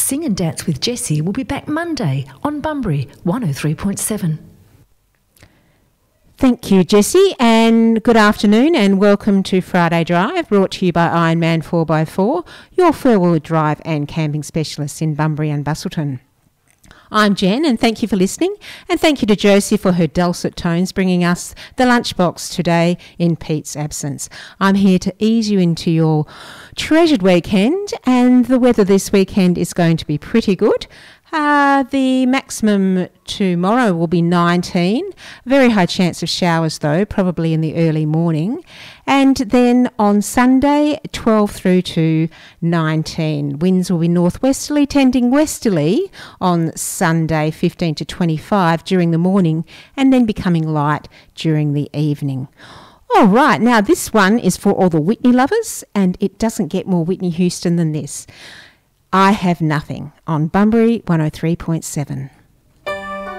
Sing and Dance with Jessie will be back Monday on Bunbury 103.7. Thank you, Jessie, and good afternoon and welcome to Friday Drive, brought to you by Ironman 4x4, your four-wheel drive and camping specialists in Bunbury and Busselton. I'm Jen, and thank you for listening, and thank you to Josie for her dulcet tones bringing us the lunchbox today in Pete's absence. I'm here to ease you into your treasured weekend, and the weather this weekend is going to be pretty good. The maximum tomorrow will be 19. Very high chance of showers though, probably in the early morning. And then on Sunday, 12 through to 19. Winds will be northwesterly, tending westerly on Sunday, 15 to 25 during the morning, and then becoming light during the evening. All right, now this one is for all the Whitney lovers, and it doesn't get more Whitney Houston than this. I Have Nothing on Bunbury 103.7.